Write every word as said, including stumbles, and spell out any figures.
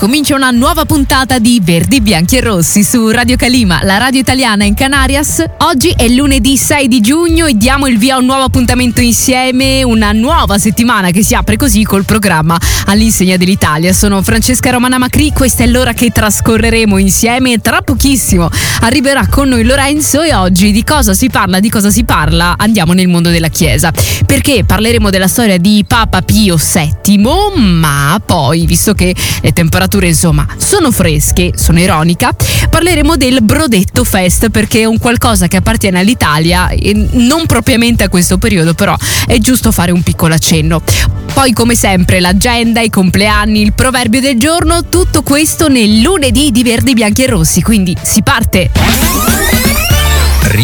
comincia una nuova puntata di Verdi, Bianchi e Rossi su Radio Calima, la radio italiana in Canarias. Oggi è lunedì sei di giugno e diamo il via a un nuovo appuntamento insieme, una nuova settimana che si apre così col programma all'insegna dell'Italia. Sono Francesca Romana Macri, questa è l'ora che trascorreremo insieme e tra pochissimo arriverà con noi Lorenzo e oggi di cosa si parla, di cosa si parla? Andiamo nel mondo della Chiesa, perché parleremo della storia di Papa Pio settimo, ma poi, visto che le temperature insomma sono fresche, sono ironica, parleremo del Brodetto Fest, perché è un qualcosa che appartiene all'Italia e non propriamente a questo periodo, però è giusto fare un piccolo accenno. Poi come sempre l'agenda, i compleanni, il proverbio del giorno, tutto questo nel lunedì di Verdi, Bianchi e Rossi, quindi si parte!